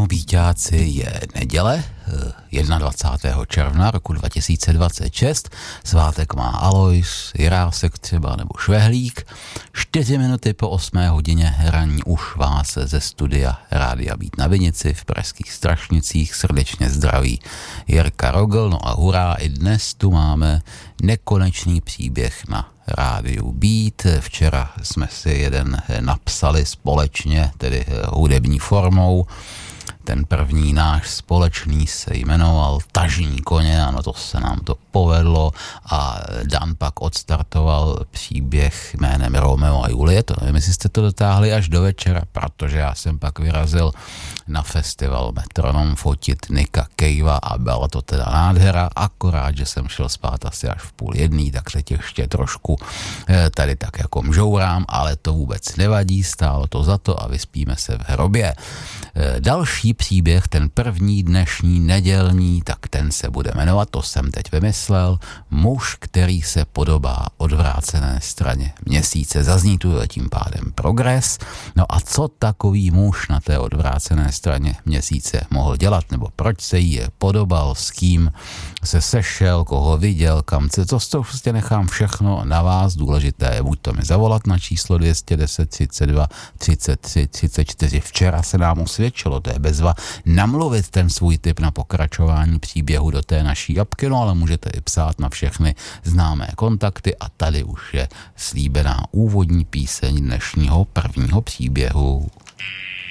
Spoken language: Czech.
Víťáci, je neděle 21. června roku 2026. Svátek má Alois, Jirásek třeba nebo Švehlík. 4 minuty po 8 hodině ranní už vás ze studia Rádia Být na Vinici v Pražských Strašnicích srdečně zdraví Jirka Rogl. No a hurá, i dnes tu máme nekonečný příběh na Rádiu Být. Včera jsme si jeden napsali společně, tedy hudební formou. Ten první náš společný se jmenoval Tažní koně, ano, to se nám to povedlo a Dan pak odstartoval příběh jménem Romeo a Julie. To nevím, jestli jste to dotáhli až do večera, protože já jsem pak vyrazil na festival Metronom fotit Nicka Cavea a byla to teda nádhera, akorát, že jsem šel spát asi až v 12:30, tak teď ještě trošku tady tak jako mžourám, ale to vůbec nevadí, stálo to za to a vyspíme se v hrobě. Další příběh, ten první dnešní nedělní, tak ten se bude jmenovat, to jsem teď vymyslel, Muž, který se podobá odvrácené straně měsíce. Zazní tu tím pádem progres. No a co takový muž na té odvrácené straně měsíce mohl dělat, nebo proč se jí podobal, s kým se sešel, koho viděl, kam se, to prostě nechám všechno na vás. Důležité je buď to mi zavolat na číslo 210 32 33 34. Včera se nám usvědčilo, to je bezva, namluvit ten svůj tip na pokračování příběhu do té naší apky, no ale můžete i psát na všechny známé kontakty a tady už je slíbená úvodní píseň dnešního prvního příběhu.